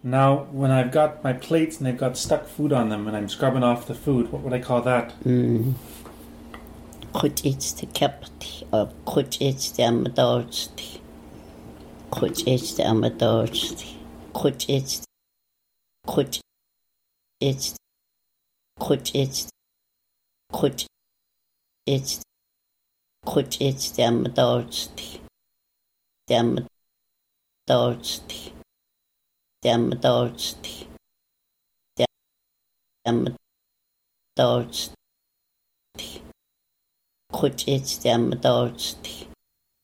Now, when I've got my plates and they've got stuck food on them and I'm scrubbing off the food, what would I call that? Kuchitsti kapti or kuchitsti amadorsti. Kuchitsti amadorsti. Kuchitsti. Kuchitsti. Kuchitsti. Kuchitsti. Kuchitsti amadorsti. Amadorsti. Amadorsti. Amadorsti. Kuchitsti amadorsti.